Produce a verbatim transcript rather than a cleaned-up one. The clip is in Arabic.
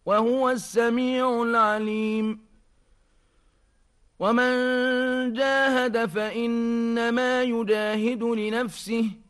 وهو السميع العليم ومن جاهد فإنما يجاهد لنفسه